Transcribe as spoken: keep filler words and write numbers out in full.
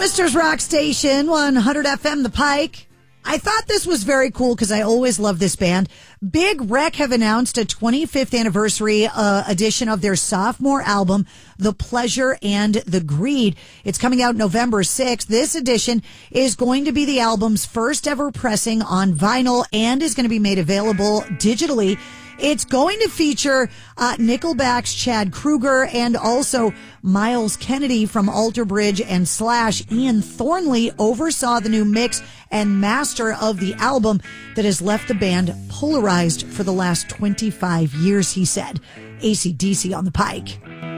Worcester's Rock Station, one hundred F M, The Pike. I thought this was very cool because I always love this band. Big Wreck have announced a twenty-fifth anniversary uh, edition of their sophomore album, The Pleasure and the Greed. It's coming out November sixth. This edition is going to be the album's first ever pressing on vinyl and is going to be made available digitally. It's going to feature uh, Nickelback's Chad Kroeger and also Miles Kennedy from Alter Bridge and Slash. Ian Thornley oversaw the new mix and master of the album that has left the band polarized for the last twenty-five years, he said. A C D C on the Pike.